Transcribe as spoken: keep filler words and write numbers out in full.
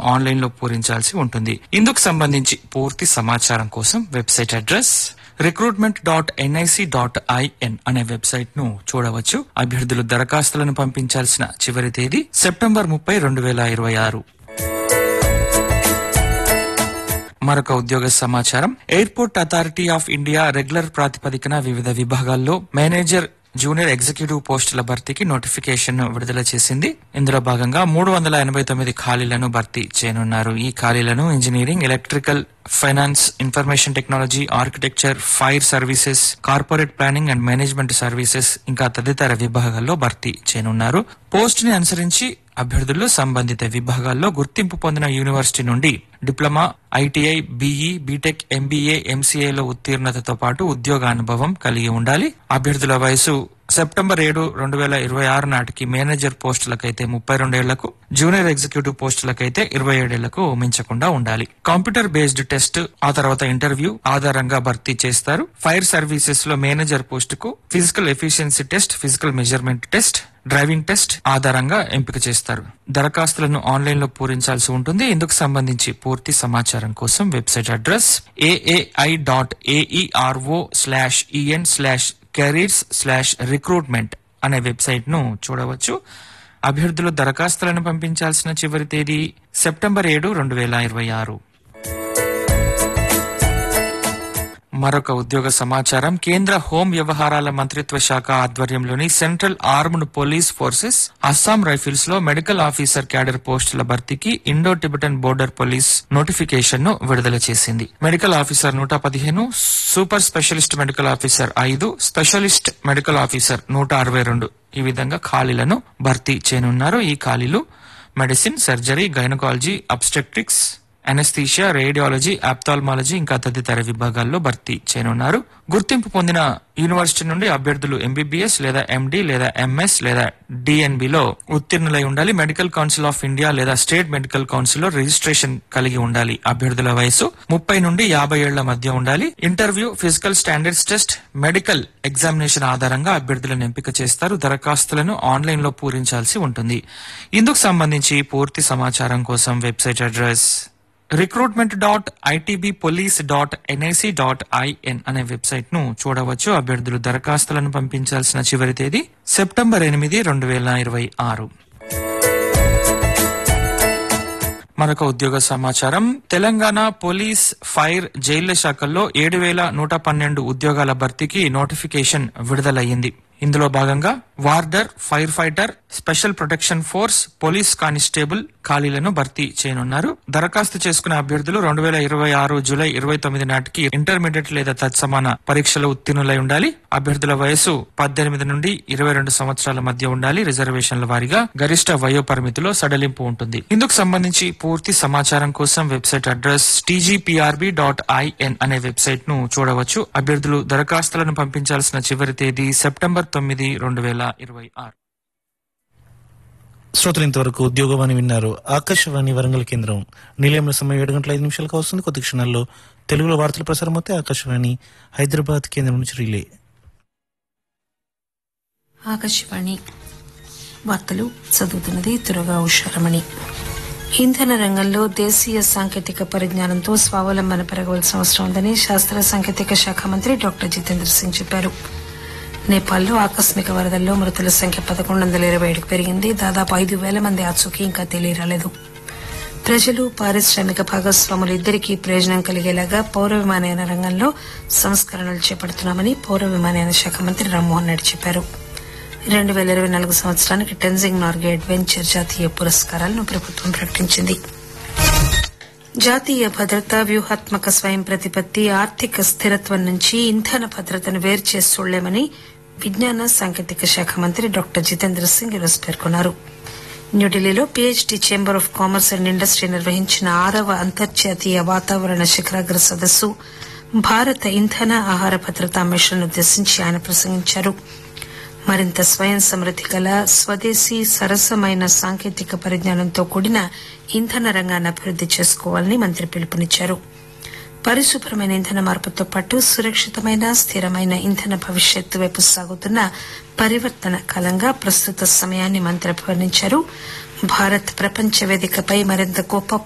Online లో పూరించాల్సి ఉంటుంది. ఇందుకు సంబంధించి పూర్తి సమాచారం కోసం website address recruitment dot NIC dot IN అనే వెబ్సైట్ ను చూడవచ్చు. అభ్యర్థులు దరఖాస్తులను పంపించాల్సిన చివరి తేదీ సెప్టెంబర్ ముప్పై రెండు వేల ఇరవై ఆరు. మరొక ఉద్యోగ సమాచారం. Airport authority of India regular ప్రాతిపదికన వివిధ విభాగాల్లో మేనేజర్, జూనియర్ ఎగ్జిక్యూటివ్ పోస్టుల భర్తీకి నోటిఫికేషన్ విడుదల చేసింది. ఇందులో భాగంగా మూడు వందల ఎనభై తొమ్మిది ఖాళీలను భర్తీ చేయనున్నారు. ఈ ఖాళీలను engineering, electrical, finance, information technology, architecture, fire services, corporate planning and management services ఇంకా తదితర విభాగాల్లో భర్తీ చేయనున్నారు. పోస్ట్ ని అనుసరించి అభ్యర్థులు సంబంధిత విభాగాల్లో గుర్తింపు పొందిన యూనివర్సిటీ నుండి diploma, ITI, BE, BTech, MBA, ఎంసీఏలో ఉత్తీర్ణతతో పాటు ఉద్యోగ అనుభవం కలిగి ఉండాలి. అభ్యర్థుల వయసు సెప్టెంబర్ ఏడు రెండు వేల ఇరవై ఆరు నాటికి మేనేజర్ పోస్టులకైతే ముప్పై రెండేళ్లకు, జూనియర్ ఎగ్జిక్యూటివ్ పోస్టులకైతే ఇరవై ఏడేళ్లకు మించకుండా ఉండాలి. కంప్యూటర్ బేస్డ్ టెస్ట్, ఆ తర్వాత ఇంటర్వ్యూ ఆధారంగా భర్తీ చేస్తారు. ఫైర్ సర్వీసెస్ లో మేనేజర్ పోస్టుకు physical efficiency test, physical measurement test, driving test ఆధారంగా ఎంపిక చేస్తారు. దరఖాస్తులను ఆన్లైన్ లో పూరించాల్సి ఉంటుంది. ఇందుకు సంబంధించి పూర్తి సమాచారం కోసం website address AAI dot AERO slash EN slash careers slash recruitment అనే వెబ్సైట్ ను చూడవచ్చు. అభ్యర్థులు దరఖాస్తులను పంపించాల్సిన చివరి తేదీ సెప్టెంబర్ ఏడు రెండు వేల ఇరవై ఆరు. మరొక ఉద్యోగ సమాచారం. కేంద్ర హోం వ్యవహారాల మంత్రిత్వ శాఖ ఆధ్వర్యంలోని central armed police forces Assam rifles లో మెడికల్ ఆఫీసర్ క్యాడర్ పోస్టుల భర్తీకి Indo Tibetan border police notification ను విడుదల చేసింది. మెడికల్ ఆఫీసర్ నూట పదిహేను, సూపర్ స్పెషలిస్ట్ మెడికల్ ఆఫీసర్ ఐదు, స్పెషలిస్ట్ మెడికల్ ఆఫీసర్ నూట అరవై రెండు ఈ విధంగా ఖాళీలను భర్తీ చేయనున్నారు. ఈ ఖాళీలు medicine, surgery, gynaecology, obstetrics, anaesthesia, radiology, ophthalmology ఇంకా తదితర విభాగాల్లో భర్తీ చేయనున్నారు. గుర్తింపు పొందిన యూనివర్సిటీ నుండి అభ్యర్థులు ఎంబీబీఎస్ లేదా ఎండి లేదా ఎంఎస్ లేదా డిఎన్బిలో ఉత్తీర్ణులై ఉండాలి. మెడికల్ కౌన్సిల్ ఆఫ్ ఇండియా లేదా స్టేట్ మెడికల్ కౌన్సిల్ లో రిజిస్ట్రేషన్ కలిగి ఉండాలి. అభ్యర్థుల వయసు ముప్పై నుండి యాభై ఏళ్ల మధ్య ఉండాలి. Interview, physical standards test, medical examination ఆధారంగా అభ్యర్థులను ఎంపిక చేస్తారు. దరఖాస్తులను ఆన్లైన్ లో పూరించాల్సి ఉంటుంది. ఇందుకు సంబంధించి పూర్తి సమాచారం కోసం website address recruitment dot ITB police dot NIC dot IN అనే వెబ్సైట్ ను చూడవచ్చు. అభ్యర్థులు దరఖాస్తులను పంపించాల్సిన చివరి తేదీ సెప్టెంబర్ ఎనిమిది రెండు వేల ఇరవై ఆరు. మరొక ఉద్యోగ సమాచారం. తెలంగాణ పోలీస్, ఫైర్, జైళ్ల శాఖల్లో ఏడు వేల నూట పన్నెండు ఉద్యోగాల భర్తీకి నోటిఫికేషన్ విడుదలయ్యింది. ఇందులో భాగంగా warder, fire fighter, special protection force, police constable ఖాళీలను భర్తీ చేయనున్నారు. దరఖాస్తు చేసుకున్న అభ్యర్థులు రెండు వేల ఇరవై ఆరు జూలై ఇరవై తొమ్మిది నాటికి ఇంటర్మీడియట్ లేదా తత్సమాన పరీక్షలు ఉత్తీర్ణులై ఉండాలి. అభ్యర్థుల వయసు పద్దెనిమిది నుండి ఇరవై రెండు సంవత్సరాల మధ్య ఉండాలి. రిజర్వేషన్ల వారీగా గరిష్ట వయో పరిమితిలో సడలింపు ఉంటుంది. ఇందుకు సంబంధించి పూర్తి సమాచారం కోసం website address TGPRB dot IN అనే వెబ్సైట్ ను చూడవచ్చు. అభ్యర్థులు దరఖాస్తులను పంపించాల్సిన చివరి తేదీ సెప్టెంబర్ తొమ్మిది రెండు వేల ఇరవై ఆరు. శ్రోతలు ఇంతవరకు ఉద్యోగవాణి విన్నారు. ఆకాశవాణి వరంగల్ కేంద్రం. నిలయంలో సమయం ఏడు గంటల ఐదు నిమిషాలకు వస్తుంది. కొద్ది క్షణాల్లో తెలుగులో వార్తలు ప్రసారం అవుతాయి. ఆకాశవాణి హైదరాబాద్ కేంద్రం నుంచి రిలే. ఆకాశవాణి వార్తలు చదువుతున్నది తురగా ఉషారమణి. ఇంధన రంగంలో దేశీయ సాంకేతిక పరిజ్ఞానంతో స్వావలంబన పెరగవలసిన అవసరం ఉందని శాస్త్ర సాంకేతిక శాఖ మంత్రి డాక్టర్ జితేంద్ర సింగ్ చెప్పారు. నేపాల్లో ఆకస్మిక వరదల్లో మృతుల సంఖ్య పదకొండు వందల ఇరవై ఏడుకు పెరిగింది. దాదాపు ఐదు వేల మంది ఆచూకీ ఇంకా తెలియరాలేదు. ప్రజలు, పారిశ్రామిక భాగస్వాములు ఇద్దరికీ ప్రయోజనం కలిగేలాగా పౌర విమానయాన రంగంలో సంస్కరణలు చేపడుతున్నామని పౌర విమానయాన శాఖ మంత్రి రామ్మోహన్ నాయుడు చెప్పారు. రెండు వేల ఇరవై నాలుగు సంవత్సరానికి టెన్జింగ్ నార్గే అడ్వెంచర్ జాతీయ పురస్కారాలను ప్రభుత్వం ప్రకటించింది. జాతీయ భద్రత, వ్యూహాత్మక స్వయం ప్రతిపత్తి, ఆర్థిక స్థిరత్వం నుంచి ఇంధన భద్రతను వేరు చేసి చూడలేమని విజ్ఞాన సాంకేతిక శాఖ మంత్రి డాక్టర్ జితేంద్ర సింగ్ ఈరోజు పేర్కొన్నారు. న్యూఢిల్లీలో PhD chamber of commerce and industry నిర్వహించిన ఆరవ అంతర్జాతీయ వాతావరణ శిఖరాగ్ర సదస్సు భారత ఇంధన ఆహార భద్రతా మిషన్ ఉద్దేశించి ఆయన ప్రసంగించారు. మరింత స్వయం సమృద్ది గల స్వదేశీ సరసమైన సాంకేతిక పరిజ్ఞానంతో కూడిన ఇంధన రంగాన్ని అభివృద్ది చేసుకోవాలని మంత్రి పిలుపునిచ్చారు. పరిశుభ్రమైన ఇంధన మార్పుతో పాటు సురక్షితమైన, స్థిరమైన ఇంధన భవిష్యత్తు వైపు సాగుతున్న పరివర్తన కాలంగా ప్రస్తుత సమయాన్ని మంత్రి అభివర్ణించారు. భారత్ ప్రపంచ వేదికపై మరింత గొప్ప